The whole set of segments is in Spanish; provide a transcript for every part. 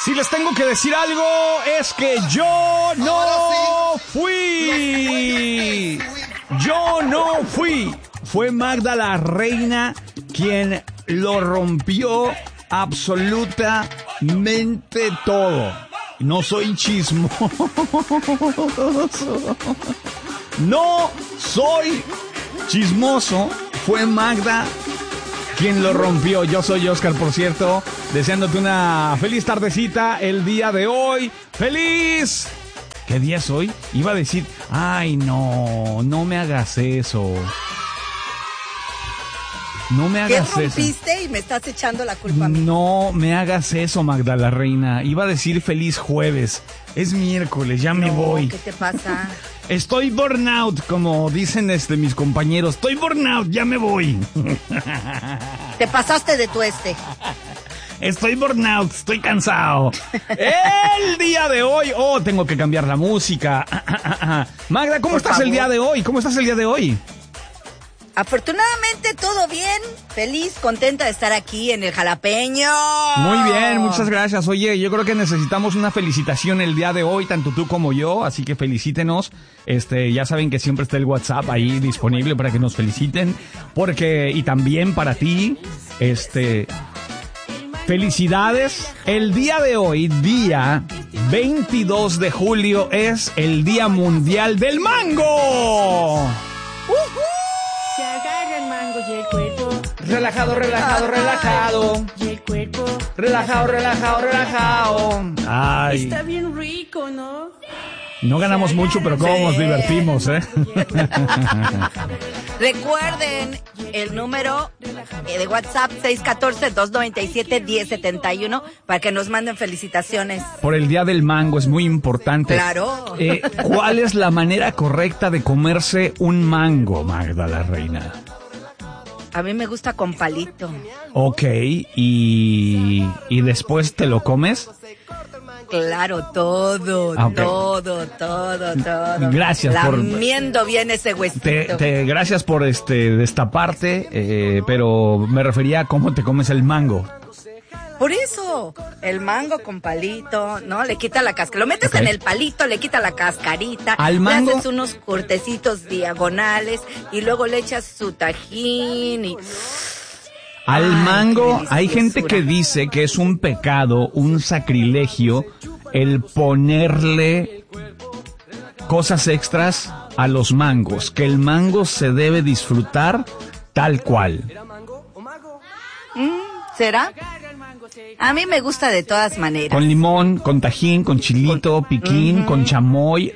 Si les tengo que decir algo, es que yo no fui. Yo no fui. Fue Magda la Reina quien lo rompió absolutamente todo. No soy chismoso. No soy chismoso. Fue Magda quien lo rompió. Yo soy Oscar, por cierto, deseándote una feliz tardecita el día de hoy. ¡Feliz! ¿Qué día es hoy? Iba a decir, ay, no me hagas eso. No me hagas eso. ¿Qué rompiste y me estás echando la culpa a mí? No me hagas eso, Magda la Reina. Iba a decir feliz jueves. Es miércoles, ya me voy. ¿Qué te pasa? Estoy burnout, como dicen mis compañeros. Estoy burnout, ya me voy. Te pasaste de tueste. Estoy burnout, estoy cansado. El día de hoy, tengo que cambiar la música. Magda, ¿cómo estás el día de hoy? ¿Cómo estás el día de hoy? Afortunadamente todo bien, feliz, contenta de estar aquí en el Jalapeño. Muy bien, muchas gracias. Oye, yo creo que necesitamos una felicitación el día de hoy, tanto tú como yo, así que felicítenos. Ya saben que siempre está el WhatsApp ahí disponible para que nos feliciten, y también para ti, felicidades. El día de hoy, día 22 de julio, es el Día Mundial del Mango. Se agarra el mango y el cuerpo. Relajado, relajado, relajado. Y el cuerpo. Relajado, relajado, relajado. Ay. Está bien rico, ¿no? No ganamos mucho, pero cómo nos divertimos, ¿eh? Recuerden el número de WhatsApp 614-297-1071 para que nos manden felicitaciones. Por el Día del Mango, es muy importante. Claro. ¿Cuál es la manera correcta de comerse un mango, Magda la Reina? A mí me gusta con palito. Ok, ¿y después te lo comes? Claro, todo. Gracias lamiendo bien ese huesito. Gracias por destaparte, pero me refería a cómo te comes el mango. Por eso, el mango con palito, ¿no? Le quita la cáscara. Lo metes en el palito, le quita la cascarita. Al mango. Le haces unos cortecitos diagonales y luego le echas su tajín y... Al mango, hay gente que dice que es un pecado, un sacrilegio, el ponerle cosas extras a los mangos, que el mango se debe disfrutar tal cual. ¿Será? A mí me gusta de todas maneras. Con limón, con tajín, con chilito, piquín, con chamoy.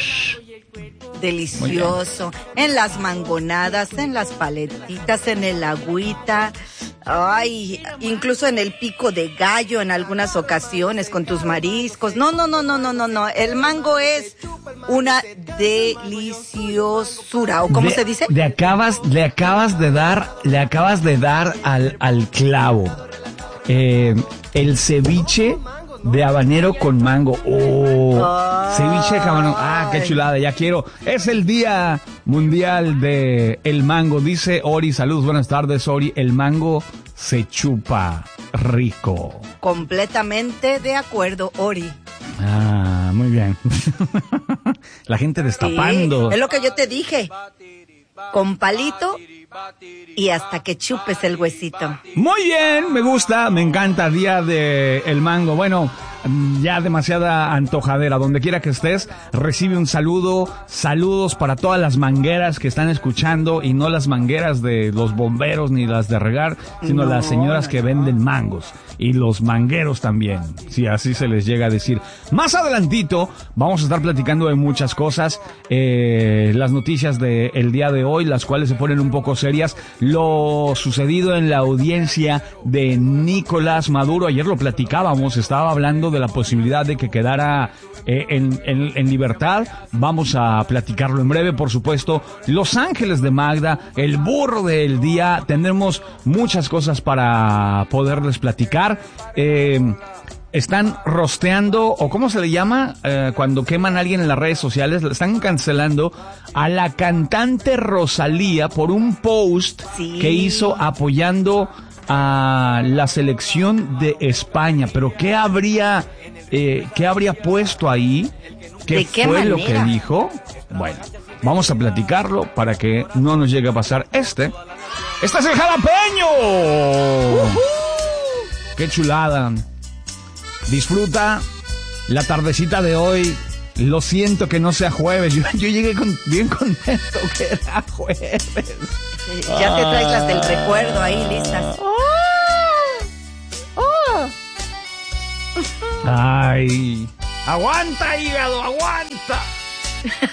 Delicioso. En las mangonadas, en las paletitas, en el agüita. Ay, incluso en el pico de gallo en algunas ocasiones con tus mariscos. No. El mango es una deliciosura. ¿O cómo se dice? Le acabas de dar al clavo. El ceviche de habanero con mango. Ceviche de habanero. Qué chulada, ya quiero. Es el Día Mundial de el Mango. Dice Ori, saludos, buenas tardes, Ori. El mango se chupa rico. Completamente de acuerdo, Ori. Muy bien. La gente destapando. Sí, es lo que yo te dije. Con palito y hasta que chupes el huesito. Muy bien, me gusta, me encanta. Día de el mango. Bueno, ya demasiada antojadera. Donde quiera que estés, recibe un saludo. Saludos para todas las mangueras que están escuchando, y no las mangueras de los bomberos ni las de regar, sino las señoras que venden mangos. Y los mangueros también, si así se les llega a decir. Más adelantito vamos a estar platicando de muchas cosas, las noticias del día de hoy, las cuales se ponen un poco serias. Lo sucedido en la audiencia de Nicolás Maduro, ayer lo platicábamos, estaba hablando de la posibilidad de que quedara en libertad. Vamos a platicarlo en breve, por supuesto. Los Ángeles de Magda, el burro del día, tendremos muchas cosas para poderles platicar. Están rosteando, o ¿cómo se le llama? Cuando queman a alguien en las redes sociales, están cancelando a la cantante Rosalía por un post que hizo apoyando a la selección de España, pero ¿qué habría puesto ahí? ¿Qué fue lo que dijo? Bueno, vamos a platicarlo para que no nos llegue a pasar Este es el jalapeño. ¡Qué chulada! Disfruta la tardecita de hoy. Lo siento que no sea jueves. Yo llegué bien contento que era jueves. Ya te traes las del recuerdo ahí listas. Ay, aguanta, hígado, aguanta.